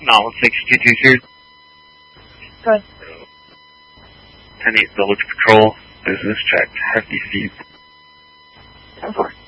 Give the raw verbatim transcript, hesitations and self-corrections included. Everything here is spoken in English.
No, sixty-two here. Good. ten eight Village Patrol. Business check. Hefty feet. ten four.